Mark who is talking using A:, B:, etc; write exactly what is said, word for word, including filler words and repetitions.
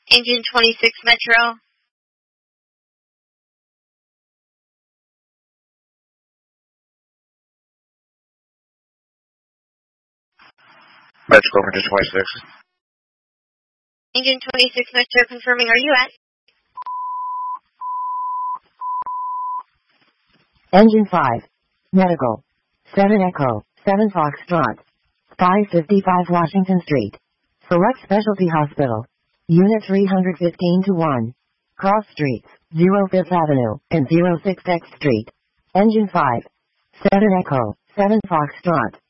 A: Engine twenty-six Metro.
B: Metro, Engine twenty-six.
A: Engine twenty-six Metro confirming, are you at?
C: Engine five. Medical. seven Echo, seven Foxtrot. five fifty-five Washington Street. Select Specialty Hospital. Unit three fifteen to one. Cross Streets, zero fifth Avenue, and zero six X Street. Engine five. seven Echo, seven Foxtrot.